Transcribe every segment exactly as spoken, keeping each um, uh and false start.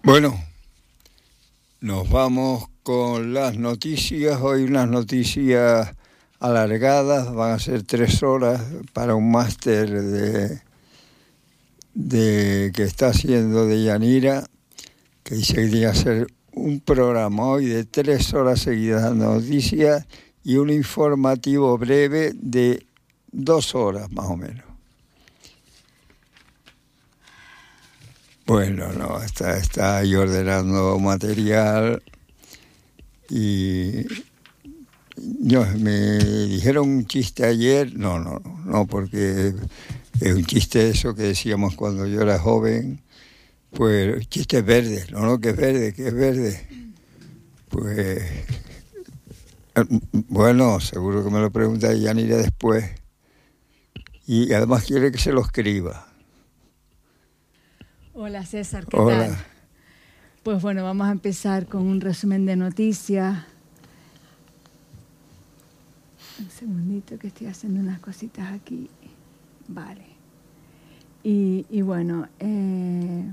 Bueno, nos vamos con las noticias. Hoy unas noticias alargadas, van a ser tres horas para un máster de, de que está haciendo de Yanira, que dice que tiene que hacer un programa hoy de tres horas seguidas dando noticias y un informativo breve de dos horas más o menos. Bueno, no, está, está ahí ordenando material y yo, me dijeron un chiste ayer, no, no, no, porque es un chiste eso que decíamos cuando yo era joven, pues chistes verdes, no, no, que es verde, que es verde, pues bueno, seguro que me lo pregunta Yanira después y además quiere que se lo escriba. Hola César, ¿qué Hola. tal? Pues bueno, vamos a empezar con un resumen de noticias. Un segundito que estoy haciendo unas cositas aquí. Vale. Y, y bueno, eh,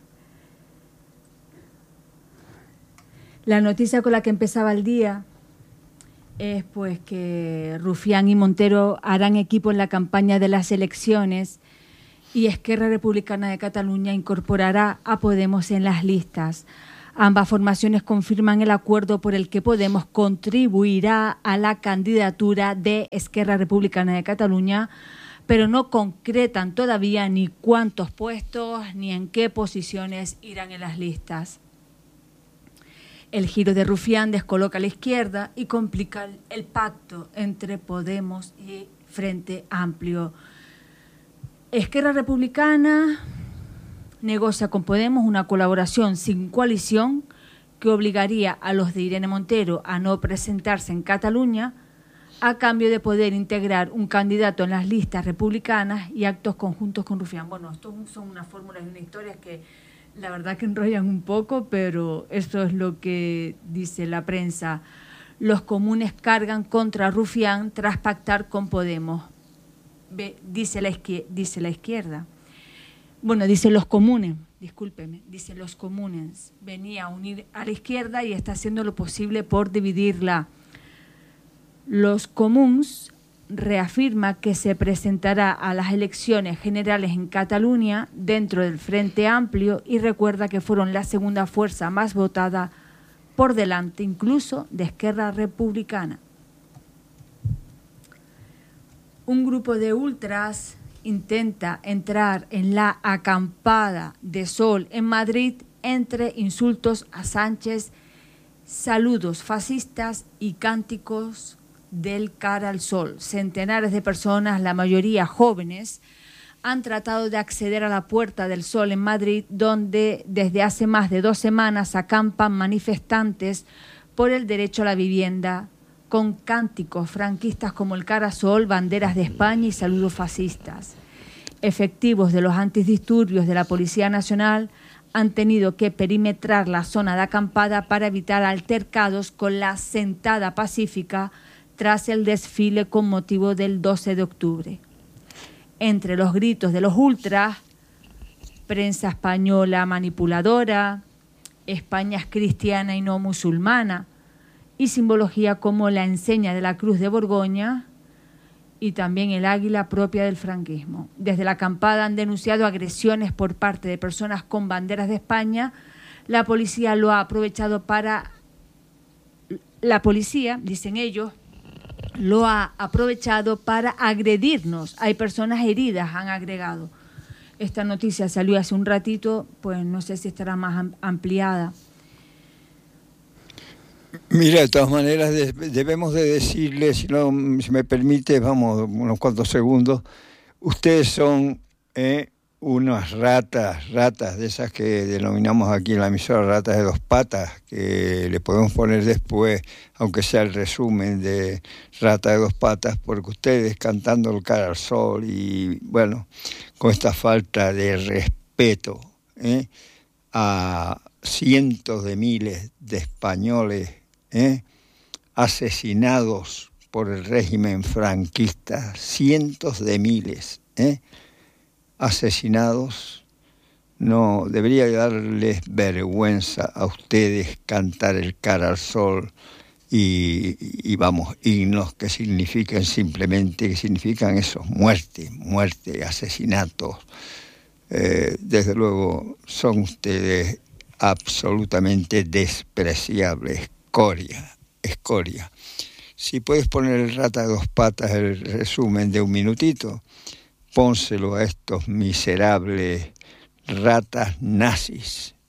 la noticia con la que empezaba el día es pues que Rufián y Montero harán equipo en la campaña de las elecciones y Esquerra Republicana de Cataluña incorporará a Podemos en las listas. Ambas formaciones confirman el acuerdo por el que Podemos contribuirá a la candidatura de Esquerra Republicana de Cataluña, pero no concretan todavía ni cuántos puestos ni en qué posiciones irán en las listas. El giro de Rufián descoloca a la izquierda y complica el pacto entre Podemos y Frente Amplio. Esquerra Republicana negocia con Podemos una colaboración sin coalición que obligaría a los de Irene Montero a no presentarse en Cataluña a cambio de poder integrar un candidato en las listas republicanas y actos conjuntos con Rufián. Bueno, esto son unas fórmulas y unas historias que la verdad que enrollan un poco, pero eso es lo que dice la prensa. Los comunes cargan contra Rufián tras pactar con Podemos. Dice la, izquier- dice la izquierda. Bueno, dice los comunes, discúlpeme, dice los comunes. Venía a unir a la izquierda y está haciendo lo posible por dividirla. Los comuns reafirma que se presentará a las elecciones generales en Cataluña dentro del Frente Amplio y recuerda que fueron la segunda fuerza más votada por delante incluso de Esquerra Republicana. Un grupo de ultras intenta entrar en la acampada de Sol en Madrid entre insultos a Sánchez, saludos fascistas y cánticos del cara al sol. Centenares de personas, la mayoría jóvenes, han tratado de acceder a la Puerta del Sol en Madrid, donde desde hace más de dos semanas acampan manifestantes por el derecho a la vivienda, con cánticos franquistas como el cara al sol, banderas de España y saludos fascistas. Efectivos de los antidisturbios de la Policía Nacional han tenido que perimetrar la zona de acampada para evitar altercados con la sentada pacífica tras el desfile con motivo del doce de octubre. Entre los gritos de los ultras, prensa española manipuladora, España es cristiana y no musulmana, y simbología como la enseña de la Cruz de Borgoña y también el águila propia del franquismo. Desde la acampada han denunciado agresiones por parte de personas con banderas de España. La policía lo ha aprovechado para... La policía, dicen ellos, lo ha aprovechado para agredirnos. Hay personas heridas, han agregado. Esta noticia salió hace un ratito, pues no sé si estará más ampliada. Mira, de todas maneras de, debemos de decirle, si no, si me permite, vamos, unos cuantos segundos, ustedes son eh, unas ratas, ratas de esas que denominamos aquí en la emisora ratas de dos patas, que le podemos poner después, aunque sea el resumen de rata de dos patas, porque ustedes cantando el cara al sol y, bueno, con esta falta de respeto eh, a cientos de miles de españoles ¿Eh? asesinados por el régimen franquista, cientos de miles ¿eh? asesinados, no debería darles vergüenza a ustedes cantar el Cara al Sol y, y vamos, himnos que significan simplemente, que significan eso, muerte, muerte, asesinatos. Eh, desde luego son ustedes absolutamente despreciables, escoria, escoria. Si puedes poner el Rata de dos patas, el resumen de un minutito, pónselo a estos miserables ratas nazis.